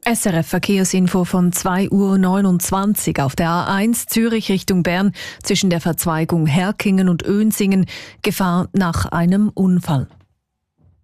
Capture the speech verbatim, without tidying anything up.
S R F Verkehrsinfo von zwei Uhr neunundzwanzig auf der A eins Zürich Richtung Bern zwischen der Verzweigung Herkingen und Önsingen. Gefahr nach einem Unfall.